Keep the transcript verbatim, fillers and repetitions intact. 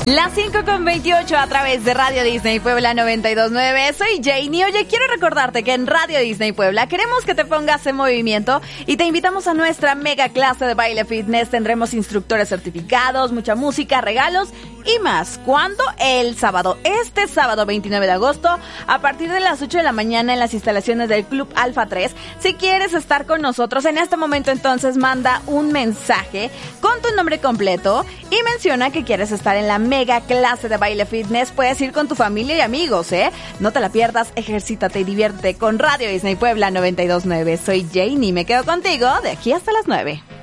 Las cinco con veintiocho a través de Radio Disney Puebla noventa y dos punto nueve. Soy Janie. Oye, quiero recordarte que en Radio Disney Puebla queremos que te pongas en movimiento y te invitamos a nuestra mega clase de baile fitness. Tendremos instructores certificados, mucha música, regalos y más. ¿Cuándo? El sábado. Este sábado veintinueve de agosto a partir de las ocho de la mañana en las instalaciones del Club Alfa tres. Si quieres estar con nosotros en este momento, entonces manda un mensaje con tu nombre completo y menciona que quieres estar en la mega clase de baile fitness. Puedes ir con tu familia y amigos, ¿eh? No te la pierdas, ejercítate y divierte con Radio Disney Puebla noventa y dos punto nueve. Soy Janie, me quedo contigo de aquí hasta las nueve.